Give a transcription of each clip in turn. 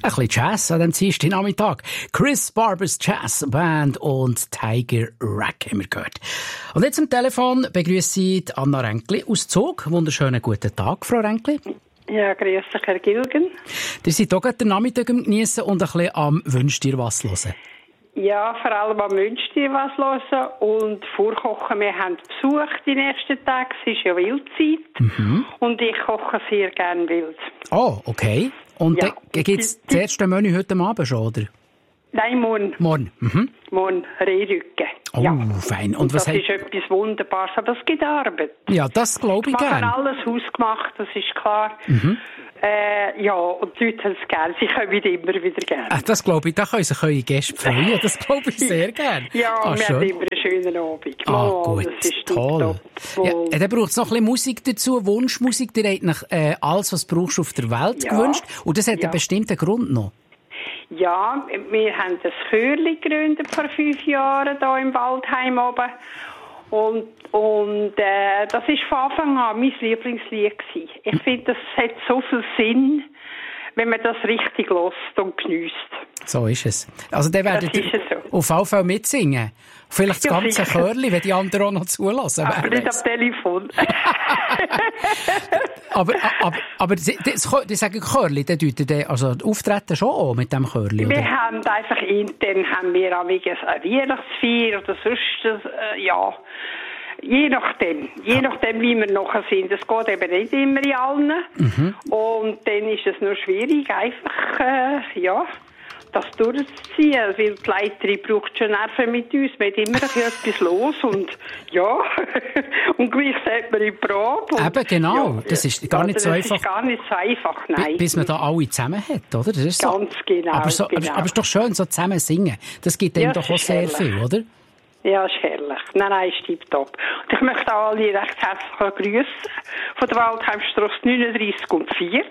Ein bisschen Jazz an diesem Dienstagnachmittag. Chris Barbers Jazz Band und Tiger Rack haben wir gehört. Und jetzt am Telefon begrüße ich Anna Ränkli aus Zug. Wunderschönen guten Tag, Frau Ränkli. Ja, grüß dich, Herr Gilgen. Ihr seid auch den Nachmittag am Geniessen und ein bisschen am «Wünscht dir was» hören. Ja, vor allem am «Wünscht dir was» hören und vorkochen. Wir haben Besuch die nächsten Tage. Es ist ja Wildzeit. Und ich koche sehr gerne wild. Oh, okay. Und ja. Dann gibt es das erste Menü heute Abend schon, oder? Nein, morgen. Morgen? Morgen, Rehrücken. Oh, ja. Fein. Und das ist etwas Wunderbares, aber es gibt Arbeit. Ja, das glaube ich gerne. Wir haben alles hausgemacht, das ist klar. Ja, und die Leute haben es gerne. Sie kommen immer wieder gerne. Das glaube ich, da können sich eure Gäste freuen. Das glaube ich sehr gerne. Ja, wir haben immer einen schönen Abend. Gut, das ist toll. Ja, dann braucht es noch ein bisschen Musik dazu, Wunschmusik. Ihr habt nach alles, was du brauchst, auf der Welt gewünscht. Und das hat einen bestimmten Grund noch. Ja, wir haben das Chörli gegründet vor 5 Jahren hier im Waldheim oben. Und das war von Anfang an mein Lieblingslied gewesen. Ich finde, das hat so viel Sinn, wenn man das richtig hört und geniesst. So ist es. Also dann werdet ihr auf jeden Fall mitsingen. Vielleicht das ganze Chörli, wenn die anderen auch noch zulassen. Aber nicht am Telefon. aber die sagen Chörli, dann deuten die, also auftreten schon auch mit dem Chörli, oder? Wir haben einfach intern ein Weihnachtsfeier oder sonst, ja. Je nachdem, wie wir nachher sind. Es geht eben nicht immer in allen. Und dann ist es nur schwierig, einfach, das durchzuziehen. Weil die Leiterin braucht schon Nerven mit uns. Man hat immer etwas los und ja. Und gleich sagt man in Probe. Eben, genau. Ja, das ist gar nicht so einfach. Das ist gar nicht so einfach, nein. Bis man da alle zusammen hat, oder? Das ist so. Ganz genau. Aber es ist doch schön, so zusammen singen. Das gibt einem doch auch sehr viel, oder? Ja, ist herrlich. Nein, ist tipptopp. Und ich möchte alle recht herzlich grüßen von der Waldheimstrasse 39 und 40,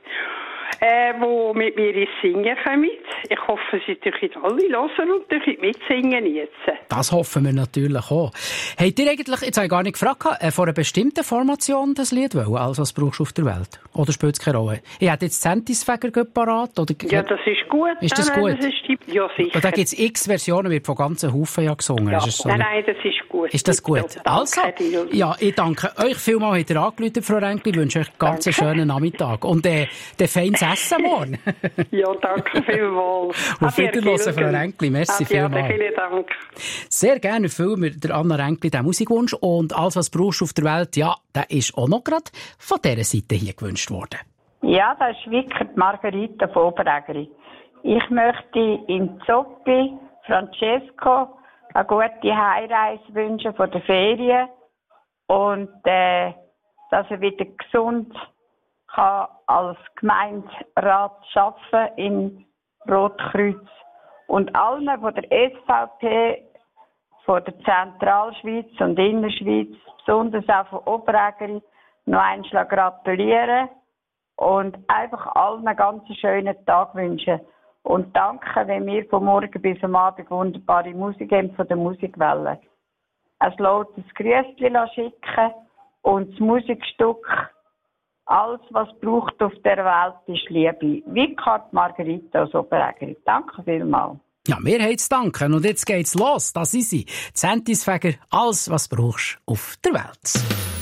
die mit mir ins Singen kommen. Ich hoffe, sie dürfen alle hören und dürfen mitsingen jetzt. Das hoffen wir natürlich auch. Habt ihr eigentlich, jetzt habe ich gar nicht gefragt, von einer bestimmten Formation das Lied wollen, also was brauchst du auf der Welt? Oder spielt es keine Rolle? Ich hätte jetzt Zentisfäger parat, oder? Ja, das ist gut. Ist das gut? Das ist ja, sicher. Und da gibt es x Versionen, wird von ganzen Haufen gesungen. Ja. Ist so Nein, das ist gut. Ist das gut? Also, ja, ich danke euch vielmals, habt ihr angerufen, Frau Ränkli. Ich wünsche euch einen ganz schönen Nachmittag. Und den feines Essen morgen. Ja, danke vielmals. Auf Wiederhören, Frau Ränkli. Merci vielmals. Vielen Dank. Sehr gerne erfüllen wir der Anna Ränkli den Musikwunsch. Und alles, was du brauchst auf der Welt, ja, der ist auch noch gerade von dieser Seite hier gewünscht worden. Ja, das ist wirklich Margarita von Oberägeri. Ich möchte in Zoppi Francesco eine gute Heimreise wünschen von der Ferien und dass er wieder gesund kann als Gemeinderat arbeiten im Rotkreuz. Und allen von der SVP, von der Zentralschweiz und Innerschweiz, besonders auch von Oberägeri, noch einmal gratulieren und einfach allen einen ganz schönen Tag wünschen. Und danke, wenn wir von morgen bis am Abend wunderbare Musik haben von der Musikwelle. Es lässt ein Grüßchen schicken und das Musikstück «Alles, was braucht auf der Welt, ist Liebe». Wie Kart Margarita aus Oberägeri. Danke vielmals. Ja, wir haben zu danken. Und jetzt geht's los. Das ist sie. Zentisfäger, alles, was brauchst auf der Welt.